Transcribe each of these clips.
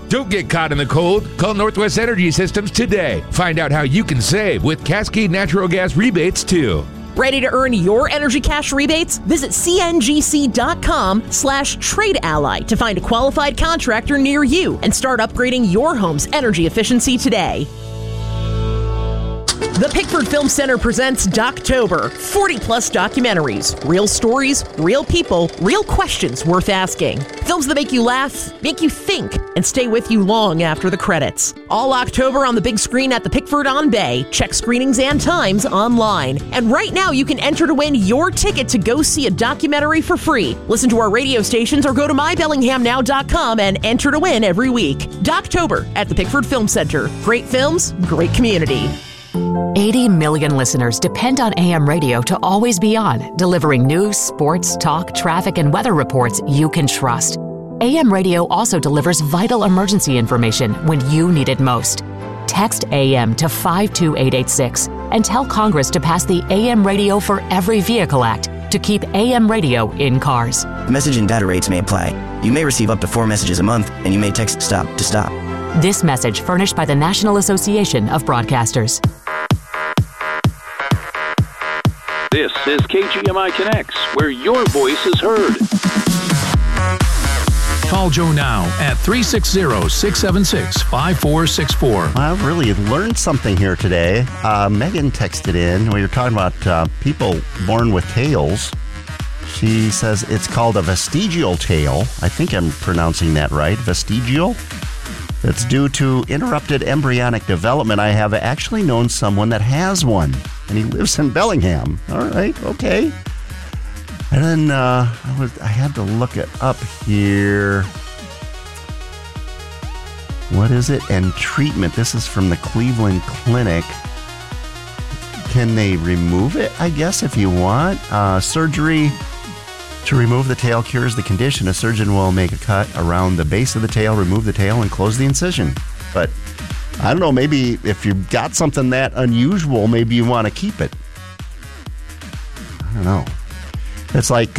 Don't get caught in the cold. Call Northwest Energy Systems today. Find out how you can save with Cascade Natural Gas rebates, too. Ready to earn your energy cash rebates? Visit cngc.com/trade ally to find a qualified contractor near you and start upgrading your home's energy efficiency today. The Pickford Film Center presents Doctober, 40-plus documentaries. Real stories, real people, real questions worth asking. Films that make you laugh, make you think, and stay with you long after the credits. All October on the big screen at the Pickford on Bay. Check screenings and times online. And right now you can enter to win your ticket to go see a documentary for free. Listen to our radio stations or go to mybellinghamnow.com and enter to win every week. Doctober at the Pickford Film Center. Great films, great community. 80 million listeners depend on AM radio to always be on, delivering news, sports, talk, traffic, and weather reports you can trust. AM radio also delivers vital emergency information when you need it most. Text AM to 52886 and tell Congress to pass the AM Radio for Every Vehicle Act to keep AM radio in cars. Message and data rates may apply. You may receive up to 4 messages a month, and you may text STOP to stop. This message furnished by the National Association of Broadcasters. This is KGMI Connects, where your voice is heard. Call Joe now at 360-676-5464. I really learned something here today. Megan texted in. We were talking about people born with tails. She says it's called a vestigial tail. I think I'm pronouncing that right. Vestigial? It's due to interrupted embryonic development. I have actually known someone that has one, and he lives in Bellingham. All right, okay. And then I had to look it up here. What is it? And treatment. This is from the Cleveland Clinic. Can they remove it, I guess, if you want? Surgery to remove the tail cures the condition. A surgeon will make a cut around the base of the tail, remove the tail, and close the incision. But I don't know, maybe if you've got something that unusual, maybe you want to keep it. I don't know. It's like,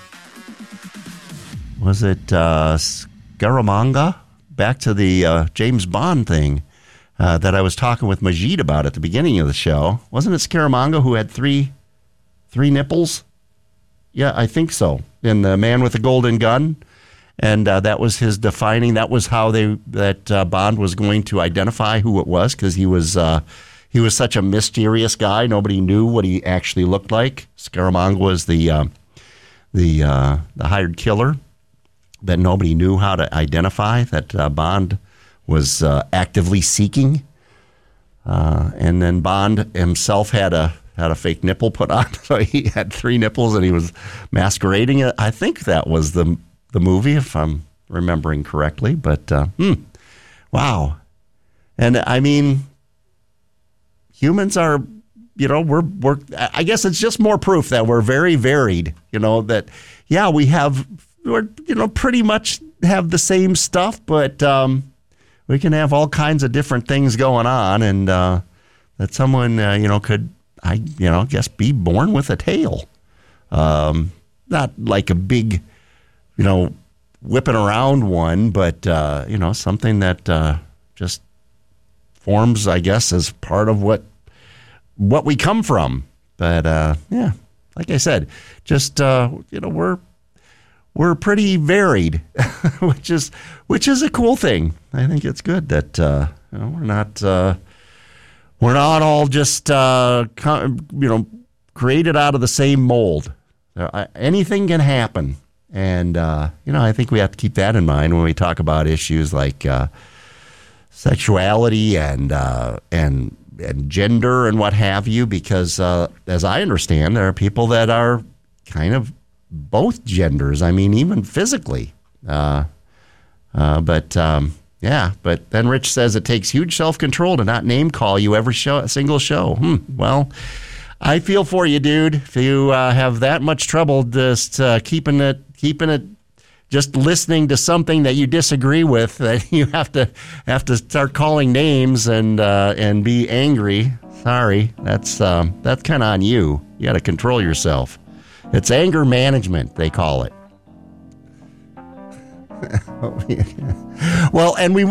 was it Scaramanga? Back to the James Bond thing that I was talking with Majid about at the beginning of the show. Wasn't it Scaramanga who had three nipples? Yeah, I think so. In The Man with the Golden Gun. And that was his defining. That was how Bond was going to identify who it was, because he was such a mysterious guy. Nobody knew what he actually looked like. Scaramanga was the hired killer that nobody knew how to identify, that Bond was actively seeking. And then Bond himself had a fake nipple put on, so he had three nipples and he was masquerading it. I think that was the movie, if I'm remembering correctly. But wow, and I mean, humans are, we're. I guess it's just more proof that we're very varied. That we're pretty much have the same stuff, but we can have all kinds of different things going on, and that someone could. I guess be born with a tail. Not like a big, whipping around one, but, something that just forms, I guess, as part of what we come from. But, like I said, just, we're pretty varied, which is a cool thing. I think it's good that, we're not all just, created out of the same mold. Anything can happen. And, I think we have to keep that in mind when we talk about issues like sexuality and gender and what have you, because as I understand, there are people that are kind of both genders. I mean, even physically. But then Rich says it takes huge self-control to not name call you every single show. Well, I feel for you, dude. If you have that much trouble just keeping it, just listening to something that you disagree with, that you have to start calling names and be angry. Sorry, that's kind of on you. You got to control yourself. It's anger management, they call it. Well, and we